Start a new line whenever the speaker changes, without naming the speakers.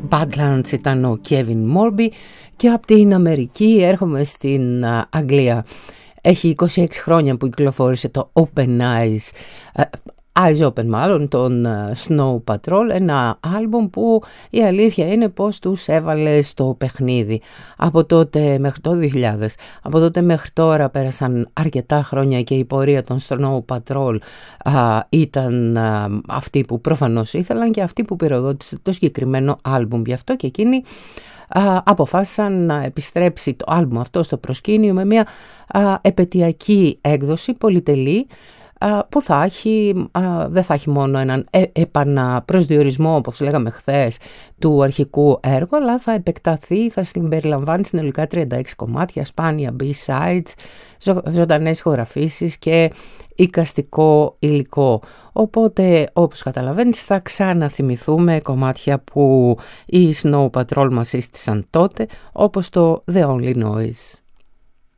Badlands ήταν ο Kevin Morby και από την Αμερική έρχομαι στην Αγγλία. Έχει 26 χρόνια που κυκλοφόρησε το Open Eyes, Eyes Open μάλλον, τον Snow Patrol, ένα άλμπουμ που η αλήθεια είναι πως τους έβαλε στο παιχνίδι από τότε μέχρι το 2000. Από τότε μέχρι τώρα πέρασαν αρκετά χρόνια και η πορεία των Snow Patrol ήταν αυτή που προφανώς ήθελαν και αυτή που πυροδότησε το συγκεκριμένο άλμπουμ. Γι' αυτό και εκείνοι αποφάσισαν να επιστρέψει το άλμπουμ αυτό στο προσκήνιο με μια επετειακή έκδοση πολυτελή, που δεν θα έχει μόνο έναν επαναπροσδιορισμό, όπως λέγαμε χθες, του αρχικού έργου, αλλά θα επεκταθεί, θα συμπεριλαμβάνει συνολικά 36 κομμάτια, σπάνια B-sides, ζωντανές ηχογραφήσεις και εικαστικό υλικό. Οπότε, όπως καταλαβαίνεις, θα ξαναθυμηθούμε κομμάτια που οι Snow Patrol μας σύστησαν τότε, όπως το The Only Noise.